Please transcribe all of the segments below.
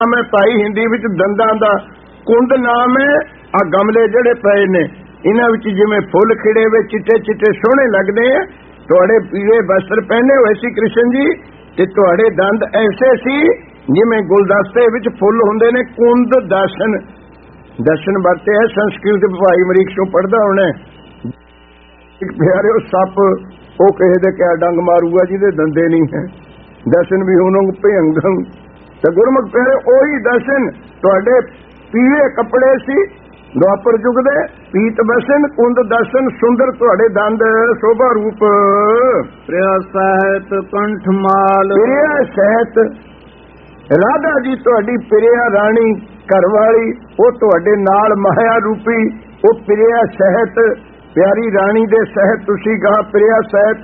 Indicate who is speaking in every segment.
Speaker 1: ਮੈਂ ਭਾਈ ਹਿੰਦੀ ਵਿੱਚ ਦੰਦਾਂ ਦਾ ਕੁੰਡ ਨਾਮ ਹੈ। ਆ ਗਮਲੇ ਜਿਹੜੇ ਪਏ ਨੇ ਇਹਨਾਂ ਵਿੱਚ ਜਿਵੇਂ ਫੁੱਲ ਖਿੜੇ ਵੇ ਚਿੱਟੇ ਚਿੱਟੇ ਸੋਹਣੇ ਲੱਗਦੇ ਆ। ਤੁਹਾਡੇ ਪੀਲੇ ਵਸਤਰ ਪਹਿਨੇ ਹੋਏ ਸੀ ਕ੍ਰਿਸ਼ਨ ਜੀ ਤੇ ਤੁਹਾਡੇ ਦੰਦ ਐਸੇ ਸੀ ਜਿਵੇਂ ਗੁਲਦਸਤੇ ਵਿੱਚ ਫੁੱਲ ਹੁੰਦੇ ਨੇ। ਕੁੰਡ ਦਰਸ਼ਨ ਦਰਸ਼ਨ ਵਰਤੇ ਹੈ ਸੰਸਕ੍ਰਿਤ ਭਾਈ ਅਮਰੀਕ ਚੋਂ ਪੜ੍ਹਦਾ ਹੋਣਾ। ਇੱਕ ਪਿਆਰਿਓ ਸੱਪ ਉਹ ਕਿਸੇ ਦੇ ਕਿਆ ਡੰਗ ਮਾਰੂਗਾ ਜਿਹਦੇ ਦੰਦੇ ਨਹੀਂ ਹੈ। ਦਰਸ਼ਨ ਵੀ ਉਹਨੂੰ ਭਿਅੰਗਮ ਤੇ ਗੁਰਮੁਖ ਪਿਆਰੇ ਉਹੀ ਦਰਸ਼ਨ ਤੁਹਾਡੇ ਪੀਲੇ ਕੱਪੜੇ ਸੀ ਦੁਆਪਰ ਯੁੱਗ ਦੇ ਪੀਤ ਬਸਨ ਕੁੰਦ ਦਰਸ਼ਨ ਸੁੰਦਰ ਤੁਹਾਡੇ ਦੰਦ ਸ਼ੋਭਾ ਰੂਪ।
Speaker 2: ਪ੍ਰਿਆ ਸਹਿਤ ਕੰਠਮਾਲ
Speaker 1: ਪ੍ਰਿਆ ਸਹਿਤ ਰਾਧਾ ਜੀ ਤੁਹਾਡੀ ਪ੍ਰਿਆ ਰਾਣੀ ਘਰਵਾਲੀ ਉਹ ਤੁਹਾਡੇ ਨਾਲ ਮਾਇਆ ਰੂਪੀ ਉਹ ਪ੍ਰਿਆ ਸਹਿਤ ਪਿਆਰੀ ਰਾਣੀ ਦੇ ਸਹਿਤ ਤੁਸੀਂ ਕਹਾ ਪ੍ਰਿਆ ਸਹਿਤ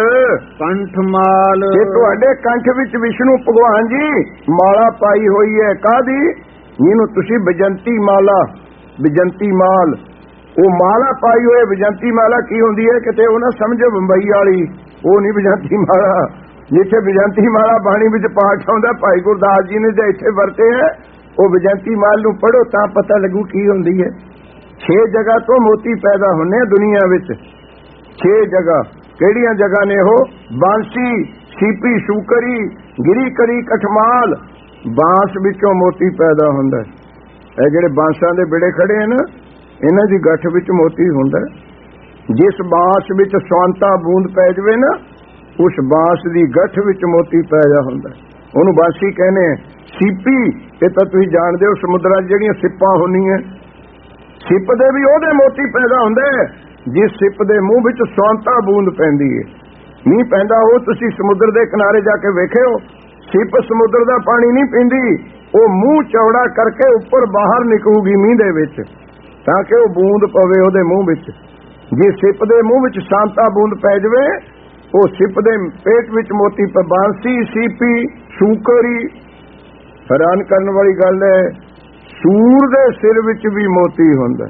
Speaker 2: ਕੰਠਮਾਲ
Speaker 1: ਇਹ ਤੁਹਾਡੇ ਕੰਠ ਵਿੱਚ ਵਿਸ਼ਨੂੰ ਭਗਵਾਨ ਜੀ ਮਾਲਾ ਪਾਈ ਹੋਈ ਹੈ। ਕਾਹਦੀ? ਜਿਹਨੂੰ ਤੁਸੀਂ ਵਿਜੰਤੀ ਮਾਲਾ ਵਿਜੰਤੀ ਮਾਲ ਉਹ ਮਾਲਾ ਪਾਈ ਹੋਈ। ਵਿਜੰਤੀ ਮਾਲਾ ਕੀ ਹੁੰਦੀ ਹੈ? ਕਿਤੇ ਉਹ ਨਾ ਸਮਝੋ ਬੰਬਈ ਵਾਲੀ ਉਹ ਨਹੀਂ ਵਿਜੰਤੀ ਮਾਲਾ। ਜਿੱਥੇ ਵਿਜੰਤੀ ਮਾਲਾ ਬਾਣੀ ਵਿੱਚ ਪਾਠ ਆਉਂਦਾ ਭਾਈ ਗੁਰਦਾਸ ਜੀ ਨੇ ਜੇ ਇੱਥੇ ਵਰਤੇ ਹੈ ਉਹ ਵਿਜੰਤੀ ਮਾਲ ਨੂੰ ਪੜ੍ਹੋ ਤਾਂ ਪਤਾ ਲੱਗੂ ਕੀ ਹੁੰਦੀ ਹੈ। 6 ਜਗ੍ਹਾ ਤੋਂ ਮੋਤੀ ਪੈਦਾ ਹੁੰਦੇ ਦੁਨੀਆ ਵਿੱਚ। 6 ਜਗ੍ਹਾ ਕਿਹੜੀਆਂ ਜਗ੍ਹਾ ਨੇ ਉਹ? ਬਾਂਸੀ ਸੀਪੀ ਸ਼ੂਕਰੀ ਗਿਰੀ ਕਰੀ ਕਠਮਾਲ। ਬਾਂਸ ਵਿੱਚੋਂ ਮੋਤੀ ਪੈਦਾ ਹੁੰਦਾ। ਇਹ ਜਿਹੜੇ ਬਾਂਸਾਂ ਦੇ ਬਿੜੇ ਖੜੇ ਹਨ ਇਹਨਾਂ ਦੀ ਗੱਠ ਵਿੱਚ ਮੋਤੀ ਹੁੰਦਾ। ਜਿਸ ਬਾਂਸ ਵਿੱਚ ਸਵੰਤਾ ਬੂੰਦ ਪੈ ਜਾਵੇ ਨਾ ਉਸ ਬਾਂਸ ਦੀ ਗੱਠ ਵਿੱਚ ਮੋਤੀ ਪੈਦਾ ਹੁੰਦਾ। ਉਹਨੂੰ ਬਾਂਸੀ ਕਹਿੰਦੇ ਆ। ਸੀਪੀ ਇਹ ਤਾਂ ਤੁਸੀਂ ਜਾਣਦੇ ਹੋ ਸਮੁੰਦਰਾਂ ਜਿਹੜੀਆਂ ਸਿੱਪਾਂ ਹੁੰਦੀਆਂ ਸਿੱਪ ਦੇ ਵੀ ਉਹਦੇ ਮੋਤੀ ਪੈਦਾ ਹੁੰਦੇ ਜਿਸ ਸਿੱਪ ਦੇ ਮੂੰਹ ਵਿੱਚ ਸਵੰਤਾ ਬੂੰਦ ਪੈਂਦੀ ਹੈ। ਮੀਂਹ ਪੈਂਦਾ ਉਹ ਤੁਸੀਂ ਸਮੁੰਦਰ ਦੇ ਕਿਨਾਰੇ ਜਾ ਕੇ ਵੇਖਿਓ ਸਿੱਪ ਸਮੁੰਦਰ ਦਾ ਪਾਣੀ ਨਹੀਂ ਪੀਂਦੀ। ਉਹ ਮੂੰਹ ਚੌੜਾ ਕਰਕੇ ਉੱਪਰ ਬਾਹਰ ਨਿਕਲੂਗੀ ਮੀਂਹ ਦੇ ਵਿੱਚ ਤਾਂ ਕਿ ਉਹ ਬੂੰਦ ਪਵੇ ਉਹਦੇ ਮੂੰਹ ਵਿੱਚ। ਜੇ ਸਿੱਪ ਦੇ ਮੂੰਹ ਵਿੱਚ ਸਵੰਤਾ ਬੂੰਦ ਪੈ ਜਾਵੇ ਉਹ ਸਿੱਪ ਦੇ ਪੇਟ ਵਿੱਚ ਮੋਤੀ ਬਾਂਸੀ ਸੀਪੀ ਸ਼ੂਕਰੀ। ਹੈਰਾਨ ਕਰਨ ਵਾਲੀ ਗੱਲ ਹੈ ਸੂਰ ਦੇ ਸਿਰ ਵਿੱਚ ਵੀ ਮੋਤੀ ਹੁੰਦਾ।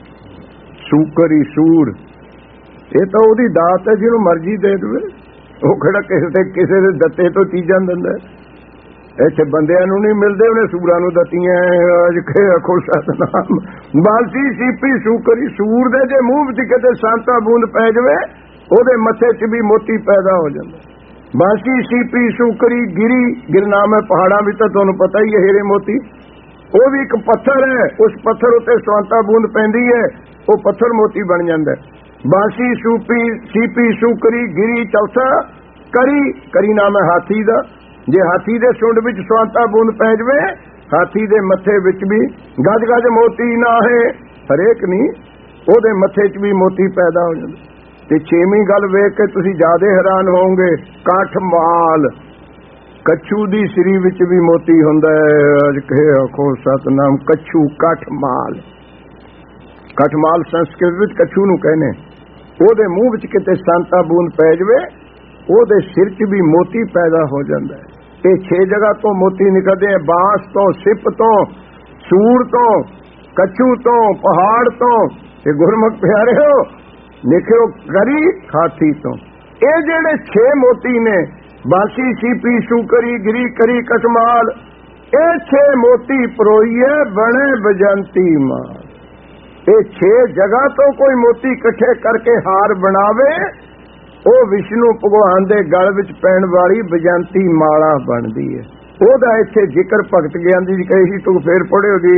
Speaker 1: ਸ਼ੂਕਰੀ ਸੂਰ ਇਹ ਤਾਂ ਉਹਦੀ ਦਾਤ ਹੈ ਜਿਹਨੂੰ ਮਰਜ਼ੀ ਦੇ ਦੇਵੇ। ਉਹ ਕਿਹੜਾ ਕਿਸੇ ਦੇ ਦਿੱਤੇ ਤੋਂ ਚੀਜ਼ਾਂ ਦਿੰਦਾ। ਇੱਥੇ ਬੰਦਿਆਂ ਨੂੰ ਨਹੀਂ ਮਿਲਦੇ ਉਹਨੇ ਸੂਰਾਂ ਨੂੰ ਦਿੱਤੀਆਂ। ਅੱਜ ਆਖੋ ਸਤਨਾਮ। ਬਾਂਸੀ ਸੀਪੀ ਸ਼ੂਕਰੀ ਸੂਰ ਦੇ ਜੇ ਮੂੰਹ ਵਿੱਚ ਕਿਤੇ ਸਵੰਤਾ ਬੂੰਦ ਪੈ ਜਾਵੇ ਉਹਦੇ ਮੱਥੇ 'ਚ ਵੀ ਮੋਤੀ ਪੈਦਾ ਹੋ ਜਾਂਦਾ। ਬਾਂਸੀ ਸੀਪੀ ਸ਼ੂਕਰੀ ਗਿਰੀ ਗਿਰਨਾਮ ਹੈ ਪਹਾੜਾਂ ਵਿੱਚ ਤਾਂ ਤੁਹਾਨੂੰ ਪਤਾ ਹੀ ਹੈ ਹੀਰੇ ਮੋਤੀ। ਉਹ ਵੀ ਇੱਕ ਪੱਥਰ ਹੈ ਉਸ ਪੱਥਰ ਉੱਤੇ ਸਵੰਤਾ ਬੂੰਦ ਪੈਂਦੀ ਹੈ ਉਹ ਪੱਥਰ ਮੋਤੀ ਬਣ ਜਾਂਦਾ। ਬਾਂਸੀ ਸੀਪੀ ਸ਼ੂਕਰੀ ਗਿਰੀ ਚੌਥਾ ਕਰੀ ਨਾਮ ਹੈ ਹਾਥੀ ਦਾ। ਜੇ ਹਾਥੀ ਦੇ ਸੁੰਡ ਵਿੱਚ ਸਵੰਤਾ ਬੂੰਦ ਪੈ ਜਾਵੇ ਹਾਥੀ ਦੇ ਮੱਥੇ ਵਿੱਚ ਵੀ ਗੱਜ ਗੱਜ ਮੋਤੀ ਨਾ ਹੈ। ਹਰੇਕ ਨਹੀਂ ਉਹਦੇ ਮੱਥੇ 'ਚ ਵੀ ਮੋਤੀ ਪੈਦਾ ਹੋ ਜਾਂਦਾ। ਤੇ 6ਵੀਂ ਗੱਲ ਵੇਖ ਕੇ ਤੁਸੀਂ ਜ਼ਿਆਦਾ ਹੈਰਾਨ ਹੋਵੋਗੇ ਕਾਠਮਾਲ ਕੱਛੂ ਦੀ ਸਰੀ ਵਿੱਚ ਵੀ ਮੋਤੀ ਹੁੰਦਾ ਹੈ। ਅੱਜ ਕਹੇ ਆਖੋ ਸਤਨਾਮ ਕੱਛੂ ਕਾਠਮਾਲ। ਕਾਠਮਾਲ ਸੰਸਕ੍ਰਿਤ ਵਿੱਚ ਕੱਛੂ ਨੂੰ ਕਹਿੰਦੇ। ਉਹਦੇ ਮੂੰਹ ਵਿੱਚ ਕਿਤੇ ਸਵੰਤਾ ਬੂੰਦ ਪੈ ਜਾਵੇ ਉਹਦੇ ਸਿਰ 'ਚ ਵੀ ਮੋਤੀ ਪੈਦਾ ਹੋ ਜਾਂਦਾ ਹੈ। ਇਹ 6 ਜਗ੍ਹਾ ਤੋਂ ਮੋਤੀ ਨਿਕਲਦੇ ਆ ਬਾਂਸ ਤੋਂ ਸਿੱਪ ਤੋਂ ਸੂਰ ਤੋਂ ਕੱਛੂ ਤੋਂ ਪਹਾੜ ਤੋਂ। ਇਹ ਗੁਰਮੁਖ ਪਿਆਰੇ ਹੋ ਲਿਖਿਓ ਕਰੀ ਹਾਥੀ ਤੋਂ। ਇਹ ਜਿਹੜੇ 6 ਮੋਤੀ ਨੇ ਬਾਂਸੀ ਸੀਪੀ ਸ਼ੂਕਰੀ ਗਿਰੀ ਕਰੀ ਕਟਮਾਲ ਇਹ 6 ਮੋਤੀ ਪਰੋਈਏ ਬਣੇ ਬਜੰਤੀ ਮਾਲ। ਇਹ 6 ਜਗ੍ਹਾ ਤੋਂ ਕੋਈ ਮੋਤੀ ਇਕੱਠੇ ਕਰਕੇ ਹਾਰ ਬਣਾਵੇ ਉਹ ਵਿਸ਼ਨੂੰ ਭਗਵਾਨ ਦੇ ਗਲ ਵਿੱਚ ਪੈਣ ਵਾਲੀ ਬਜੰਤੀ ਮਾਲਾ ਬਣਦੀ ਹੈ। ਉਹਦਾ ਇੱਥੇ ਜ਼ਿਕਰ ਭਗਤ ਗਿਆਨ ਦੀ ਕਹੀ ਸੀ ਤੂੰ ਫੇਰ ਪੜ੍ਹਿਓਗੀ।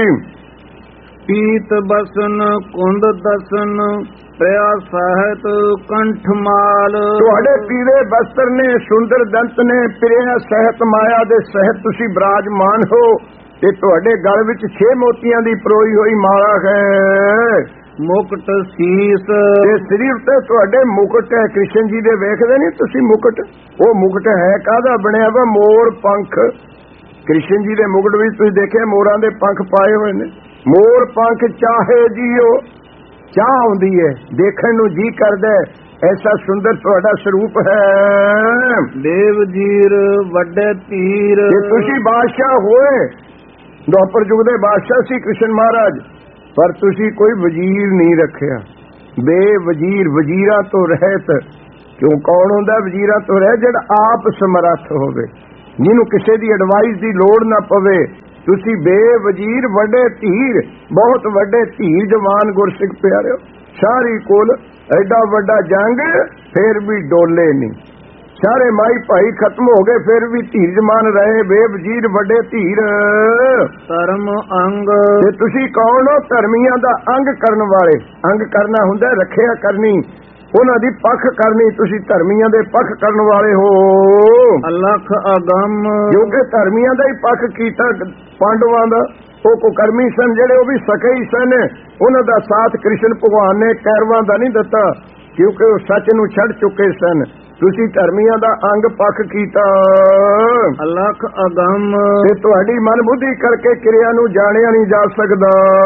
Speaker 2: ਪੀਤ ਬਸਨ ਕੁੰਦ ਦਸਨ ਪ੍ਰਿਆ ਸਹਿਤ ਕੰਠਮਾਲ।
Speaker 1: ਤੁਹਾਡੇ ਪੀਲੇ ਬਸਤਰ ਨੇ ਸੁੰਦਰ ਦੰਤ ਨੇ ਪ੍ਰਿਆ ਸਹਿਤ ਮਾਇਆ ਦੇ ਸਹਿਤ ਤੁਸੀਂ ਬਿਰਾਜਮਾਨ ਹੋ ਤੇ ਤੁਹਾਡੇ ਗਲ ਵਿੱਚ 6 ਮੋਤੀਆਂ ਦੀ ਪਰੋਈ ਹੋਈ ਮਾਲਾ ਹੈ।
Speaker 2: ਮੁਕਟ ਸੀਸ
Speaker 1: ਤੇ ਸਰੀਰ ਤੇ ਤੁਹਾਡੇ ਮੁਕਟ ਹੈ। ਕ੍ਰਿਸ਼ਨ ਜੀ ਦੇ ਵੇਖਦੇ ਨਹੀਂ ਤੁਸੀਂ ਮੁਕਟ? ਉਹ ਮੁਕਟ ਹੈ ਕਾਹਦਾ ਬਣਿਆ ਵਾ? ਮੋਰ ਪੰਖ। ਕ੍ਰਿਸ਼ਨ ਜੀ ਦੇ ਮੁਕਟ ਵਿੱਚ ਤੁਸੀਂ ਦੇਖਿਆ ਮੋਰਾਂ ਦੇ ਪੰਖ ਪਾਏ ਹੋਏ ਨੇ। ਮੋਰ ਪੰਖ ਚਾਹੇ ਜੀਓ ਚਾਹ ਆਉਂਦੀ ਹੈ ਦੇਖਣ ਨੂੰ ਜੀ ਕਰਦਾ ਐਸਾ ਸੁੰਦਰ ਤੁਹਾਡਾ ਸਰੂਪ ਹੈ।
Speaker 2: ਦੇਵ ਜੀਰ ਵੱਡੇ ਧੀਰ।
Speaker 1: ਜੇ ਤੁਸੀਂ ਬਾਦਸ਼ਾਹ ਹੋਏ ਦੁਆਪਰ ਯੁੱਗ ਦੇ ਬਾਦਸ਼ਾਹ ਸੀ ਕ੍ਰਿਸ਼ਨ ਮਹਾਰਾਜ ਪਰ ਤੁਸੀਂ ਕੋਈ ਵਜ਼ੀਰ ਨਹੀਂ ਰੱਖਿਆ। ਬੇਵਜ਼ੀਰ ਵਜ਼ੀਰਾਂ ਤੋਂ ਰਹਿਤ। ਕਿਉਂ ਕੌਣ ਹੁੰਦਾ ਵਜ਼ੀਰਾਂ ਤੋਂ ਰਹਿਤ? ਜਿਹੜਾ ਆਪ ਸਮਰੱਥ ਹੋਵੇ। ਜਿਹਨੂੰ ਕਿਸੇ ਦੀ ਐਡਵਾਈਸ ਦੀ ਲੋੜ ਨਾ ਪਵੇ। ਤੁਸੀਂ ਬੇਵਜ਼ੀਰ ਵੱਡੇ ਧੀਰ, ਬਹੁਤ ਵੱਡੇ ਧੀਰ ਜਵਾਨ ਗੁਰਸਿੱਖ ਪਿਆਰਿਓ। ਸਾਰੀ ਕੋਲ ਐਡਾ ਵੱਡਾ ਜੰਗ ਫੇਰ ਵੀ ਡੋਲੇ ਨਹੀਂ, ਸਾਰੇ ਮਾਈ ਭਾਈ ਖਤਮ ਹੋ ਗਏ ਫਿਰ ਵੀ ਧੀਰਜਮਾਨ ਰਹੇ। ਬੇਵਜ਼ੀਰ ਵੱਡੇ ਧੀਰ
Speaker 2: ਧਰਮ ਅੰਗ,
Speaker 1: ਤੇ ਤੁਸੀਂ ਕੌਣ ਹੋ? ਧਰਮੀਆਂ ਦਾ ਅੰਗ ਕਰਨ ਵਾਲੇ। ਅੰਗ ਕਰਨਾ ਹੁੰਦਾ ਰੱਖਿਆ ਕਰਨੀ, ਉਹਨਾਂ ਦੀ ਪੱਖ ਕਰਨੀ। ਤੁਸੀਂ ਧਰਮੀਆਂ ਦੇ ਪੱਖ ਕਰਨ ਵਾਲੇ ਹੋ।
Speaker 2: ਅਲਖ ਅਗੰਮ,
Speaker 1: ਕਿਉਂਕਿ ਧਰਮੀਆਂ ਦਾ ਹੀ ਪੱਖ ਕੀਤਾ ਪਾਂਡਵਾਂ ਦਾ। ਉਹ ਕੁਕਰਮੀ ਸਨ ਜਿਹੜੇ, ਉਹ ਵੀ ਸਕੇ ਹੀ ਸਨ। ਉਹਨਾਂ ਦਾ ਸਾਥ ਕ੍ਰਿਸ਼ਨ ਭਗਵਾਨ ਨੇ ਕੈਰਵਾਂ ਦਾ ਨਹੀਂ ਦਿੱਤਾ, ਕਿਉਂਕਿ ਉਹ ਸੱਚ ਨੂੰ ਛੱਡ ਚੁੱਕੇ ਸਨ। ਤੁਸੀਂ ਧਰਮੀਆਂ ਦਾ ਅੰਗ ਪੱਖ ਕੀਤਾ।
Speaker 2: ਅਲਖ ਅਗੰਮ,
Speaker 1: ਤੇ ਤੁਹਾਡੀ ਮਨ ਬੁੱਧੀ ਕਰਕੇ ਕਿਰਿਆ ਨੂੰ ਜਾਣਿਆ ਨਹੀਂ ਜਾ ਸਕਦਾ।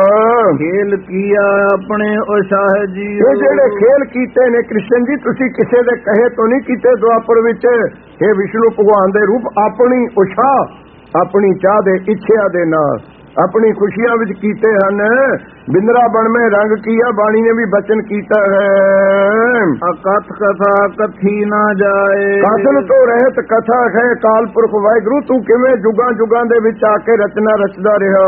Speaker 2: ਖੇਲ ਕੀਆ ਆਪਣੇ ਉਸ਼ਾਹ ਜੀ,
Speaker 1: ਇਹ ਜਿਹੜੇ ਖੇਲ ਕੀਤੇ ਨੇ ਕ੍ਰਿਸ਼ਨ ਜੀ, ਤੁਸੀਂ ਕਿਸੇ ਦੇ ਕਹੇ ਤੋਂ ਨਹੀਂ ਕੀਤੇ। ਦੁਆਪਰ ਵਿੱਚ ਇਹ ਵਿਸ਼ਨੂੰ ਭਗਵਾਨ ਦੇ ਰੂਪ ਆਪਣੀ ਉਸ਼ਾਹ, ਆਪਣੀ ਚਾਹ ਦੇ ਇੱਛਾ ਦੇ ਨਾਲ ਆਪਣੀ ਖੁਸ਼ੀਆਂ ਵਿੱਚ ਕੀਤੇ ਹਨ। ਬਿੰਦਰਾ ਬਣ ਮੈਂ ਰੰਗ ਕੀਆ, ਬਾਣੀ ਨੇ ਵੀ ਬਚਨ ਕੀਤਾ ਹੈ।
Speaker 2: ਅਕਥ ਕਥਾ ਕਥੀ ਨਾ ਜਾਏ,
Speaker 1: ਕਾਤਲ ਤੋਂ ਰਹਿਤ ਕਥਾ ਹੈ ਕਾਲਪੁਰਖ ਵਾਹਿਗੁਰੂ। ਤੂੰ ਕਿਵੇਂ ਜੁਗਾਂ ਜੁਗਾਂ ਦੇ ਵਿੱਚ ਆ ਕੇ ਰਚਨਾ ਰਚਦਾ ਰਿਹਾ।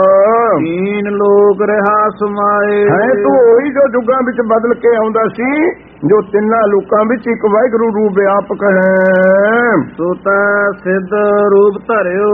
Speaker 2: ਤੀਨ ਲੋਕ ਰਹਾ ਸਮਾਏ,
Speaker 1: ਹੈ ਤੂੰ ਉਹੀ ਜੋ ਜੁਗਾਂ ਵਿੱਚ ਬਦਲ ਕੇ ਆਉਂਦਾ ਸੀ, ਜੋ ਤਿੰਨਾਂ ਲੋਕਾਂ ਵਿੱਚ ਇੱਕ ਵਾਹਿਗੁਰੂ ਰੂਪ ਵਿਆਪਕ ਹੈ।
Speaker 2: ਸੁਤਾ ਸਿੱਧ ਰੂਪ ਧਰਿਓ,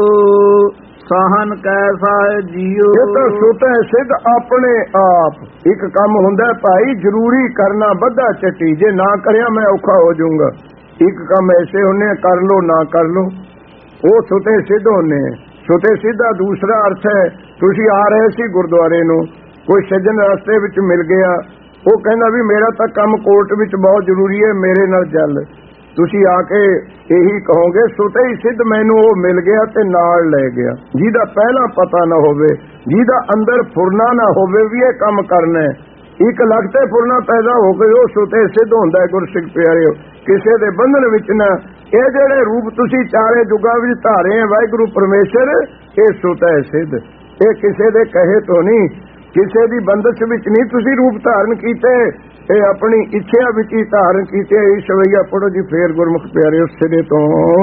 Speaker 2: ਸਾਹਨ ਕੈਸਾ ਜੀਓ।
Speaker 1: ਇਹ ਤਾਂ ਸੁਤ ਹੈ ਸਿੱਧ ਆਪਣੇ ਆਪ। ਇੱਕ ਕੰਮ ਹੁੰਦਾ ਭਾਈ ਜ਼ਰੂਰੀ ਕਰਨਾ ਬੱਧਾ ਚੱਟੀ, ਜੇ ਨਾ ਕਰਿਆ ਮੈਂ ਔਖਾ ਹੋ ਜਾਊਂਗਾ। ਇੱਕ ਕੰਮ ਐਸੇ ਹੁੰਨੇ ਕਰ ਲੋ ਨਾ ਕਰ ਲੋ, ਉਹ ਸੁਤੇ ਸਿੱਧ ਹੁੰਨੇ। ਸੁਤੇ ਸਿੱਧਾ ਦੂਸਰਾ ਅਰਥ ਹੈ, ਤੁਸੀਂ ਆ ਰਹੇ ਸੀ ਗੁਰਦੁਆਰੇ ਨੂੰ, ਕੋਈ ਸੱਜਣ ਰਸਤੇ ਵਿੱਚ ਮਿਲ ਗਿਆ, ਉਹ ਕਹਿੰਦਾ ਵੀ ਮੇਰਾ ਤਾਂ ਕੰਮ ਕੋਰਟ ਵਿੱਚ ਬਹੁਤ ਜ਼ਰੂਰੀ ਹੈ, ਮੇਰੇ ਨਾਲ ਚੱਲ। ਤੁਸੀਂ ਆ ਕੇ ਇਹੀ ਕਹੋਗੇ ਸੁਤੇ ਹੀ ਸਿੱਧ ਮੈਨੂੰ ਉਹ ਮਿਲ ਗਿਆ ਤੇ ਨਾਲ ਲੈ ਗਿਆ। ਜਿਹਦਾ ਪਹਿਲਾਂ ਪਤਾ ਨਾ ਹੋਵੇ, ਜਿਹਦਾ ਅੰਦਰ ਫੁਰਨਾ ਨਾ ਹੋਵੇ ਵੀ ਇਹ ਕੰਮ ਕਰਨਾ ਹੈ, ਇੱਕ ਲੱਖ ਤੇ ਫੁਰਨਾ ਪੈਦਾ ਹੋ ਗਈ, ਉਹ ਸੁਤੇ ਸਿੱਧ ਹੁੰਦਾ ਹੈ। ਗੁਰਸਿੱਖ ਪਿਆਰਿਓ, ਕਿਸੇ ਦੇ ਬੰਧਨ ਵਿੱਚ ਨਾ। ਇਹ ਜਿਹੜੇ ਰੂਪ ਤੁਸੀਂ ਚਾਰੇ ਜੁਗਾਂ ਵਿੱਚ ਧਾਰੇ ਹੈ ਵਾਹਿਗੁਰੂ ਪਰਮੇਸ਼ਰ, ਇਹ ਸੁਤਾ ਸਿੱਧ। ਇਹ ਕਿਸੇ ਦੇ ਕਹੇ ਤੋਂ ਨਹੀਂ, ਕਿਸੇ ਦੀ ਬੰਦਸ਼ ਵਿੱਚ ਨਹੀਂ ਤੁਸੀਂ ਰੂਪ ਧਾਰਨ ਕੀਤੇ, ਇਹ ਆਪਣੀ ਇੱਛਾ ਵਿੱਚ ਹੀ ਧਾਰਨ ਕੀਤੇ। ਇਸ ਵਈਆ ਪੜੋ ਜੀ ਫੇਰ ਗੁਰਮੁਖ ਪਿਆਰਿਓ ਸਿਰੇ ਤੋਂ।